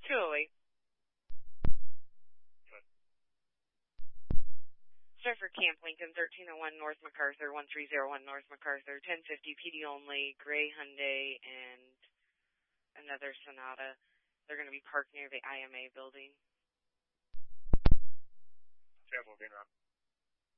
208. Good. Start for Camp Lincoln, 1301 North MacArthur, 1301 North MacArthur, 1050 PD only, gray Hyundai, and another Sonata. They're going to be parked near the IMA building. Yeah, moving around.